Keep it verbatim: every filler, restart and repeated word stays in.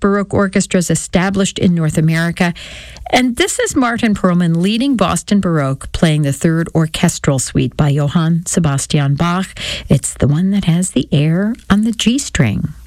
Baroque orchestras established in North America. And this is Martin Perlman leading Boston Baroque, playing the third orchestral suite by Johann Sebastian Bach. It's the one that has the air on the G string.